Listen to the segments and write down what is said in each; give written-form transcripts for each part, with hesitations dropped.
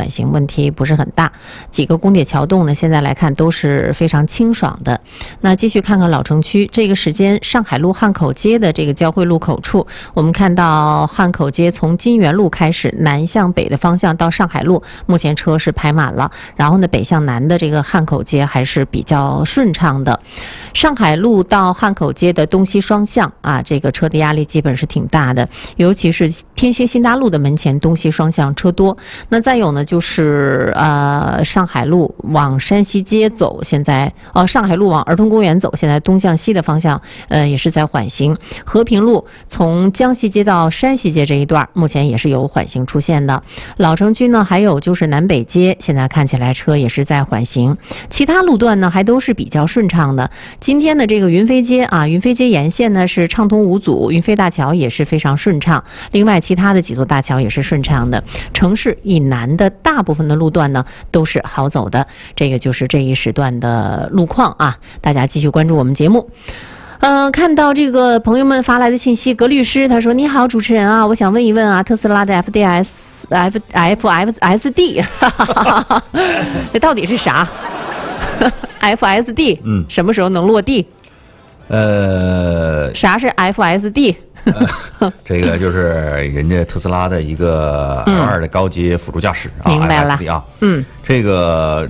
缓行，问题不是很大。几个公铁桥洞呢，现在来看都是非常清爽的。那继续看看老城区，这个时间上海路汉口街的这个交汇路口处，我们看到汉口街从金源路开始南向北的方向到上海路，目前车是排满了。然后呢，北向南的这个汉口街还是比较顺畅的。上海路到汉口街的东西双向啊，这个车的压力基本是挺大的，尤其是天星新大路的门前东西双向车多。那再有呢，就是上海路往山西街走，现在上海路往儿童公园走，现在东向西的方向也是在缓行。和平路从江西街到山西街这一段，目前也是有缓行出现的。老城区呢，还有就是南北街，现在看起来车也是在缓行。其他路段呢，还都是比较顺畅的。今天的这个云飞街啊，云飞街沿线呢是畅通无阻，云飞大桥也是非常顺畅。另外，其他的几座大桥也是顺畅的。城市以南的大部分的路段呢都是好走的。这个就是这一时段的路况啊，大家继续关注我们节目。看到这个朋友们发来的信息，葛律师他说：“你好，主持人啊，我想问一问啊，特斯拉的 FSD，这到底是啥？FSD， 什么时候能落地？啥是 FSD？ 这个就是人家特斯拉的一个 L2 的高阶辅助驾驶啊， 明白了 FSD 啊，这个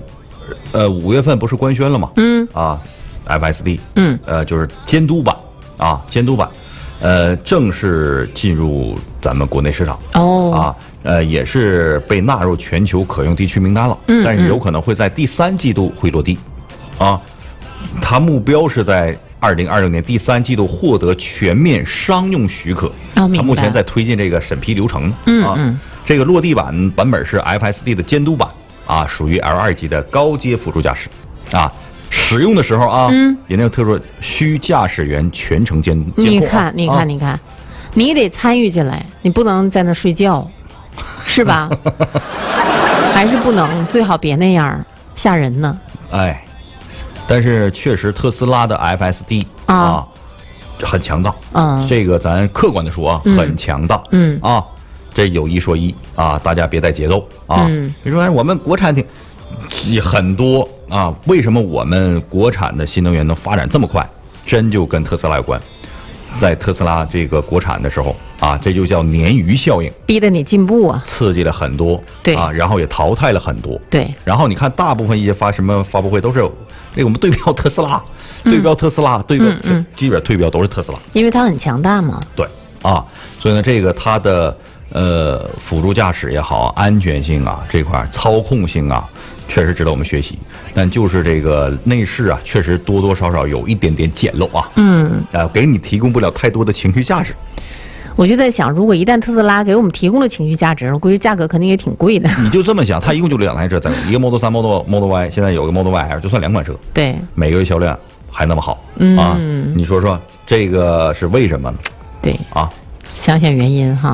5月份不是官宣了吗？FSD， 就是监督版啊，监督版，正式进入咱们国内市场也是被纳入全球可用地区名单了，但是有可能会在第3季度会落地，它目标是在2026年第3季度获得全面商用许可，它目前在推进这个审批流程这个落地版本是 FSD 的监督版啊，属于 L2 级的高阶辅助驾驶啊。使用的时候啊，人家特殊需驾驶员全程监控。 你看，你得参与进来，你不能在那睡觉，是吧？还是不能，最好别那样，吓人呢。 哎，但是确实特斯拉的 FSD 很强大，这个咱客观的说啊，很强大，这有一说一啊，大家别带节奏啊。你说我们国产挺很多啊，为什么我们国产的新能源能发展这么快？真就跟特斯拉有关。在特斯拉这个国产的时候啊，这就叫鲶鱼效应， 逼得你进步啊， 刺激了很多， 对啊，然后也淘汰了很多， 对。 然后你看，大部分一些发布会都是这个我们对标特斯拉，对标特斯拉，对标基本对标都是特斯拉， 因为它很强大嘛。 对啊，所以呢，这个它的辅助驾驶也好，安全性啊这块操控性啊，确实值得我们学习。但就是这个内饰啊，确实多多少少有一点点简陋啊。给你提供不了太多的情绪价值。 我就在想，如果一旦特斯拉给我们提供了情绪价值，我估计价格肯定也挺贵的。 你就这么想，它一共就2台车，一个 Model 3、Model Y， 现在有个 Model Y， 就算2款车。对，每个月销量还那么好啊！你说说这个是为什么？ 对啊，想想原因哈。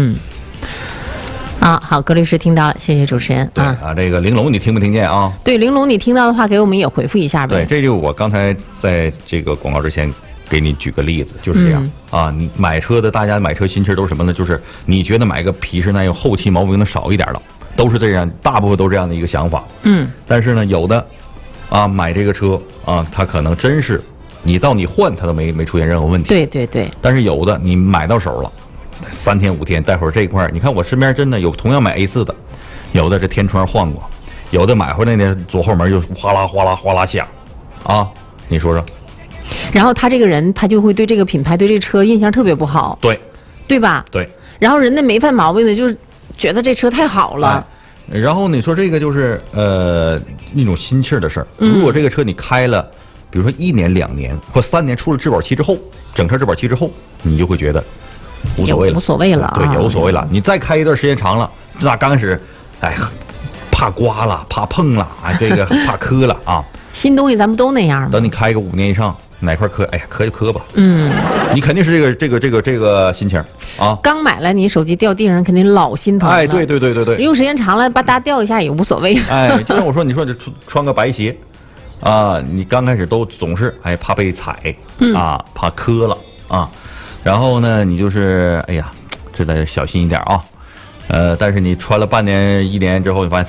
好，葛律师听到了，谢谢主持人这个玲珑你听不听见啊？ 对，玲珑你听到的话，给我们也回复一下呗。 对，这就我刚才在这个广告之前给你举个例子，就是这样啊。你买车的，大家买车新车都是什么呢？就是你觉得买个皮实耐用、后期毛病能少一点的，都是这样，大部分都是这样的一个想法。但是呢，有的买这个车啊，它可能真是你换它都没出现任何问题。对。但是有的你买到手了。3天5天，待会儿这一块你看我身边真的有同样买 A4 的，有的这天窗换过，有的买回来呢左后门就哗啦哗啦哗啦响，你说说。 然后他这个人他就会对这个品牌对这个车印象特别不好，对吧？对。然后人家没犯毛病的，就是觉得这车太好了。 然后你说这个就是那种心气儿的事儿。如果这个车你开了，比如说1年2年或3年，出了质保期之后，整车质保期之后，你就会觉得。无所谓了，对，也无所谓了。你再开一段时间长了，那刚开始，怕刮了，怕碰了这个怕磕了啊。 新东西咱们都那样。 等你开个5年以上，哪块磕，磕就磕吧。你肯定是这个心情啊。刚买了，你手机掉地上肯定老心疼了。对。用时间长了，吧嗒掉一下也无所谓。 就像我说，你说你穿个白鞋，你刚开始都总是怕被踩怕磕了啊。然后呢，你就是这得小心一点啊，但是你穿了半年1年之后，你发现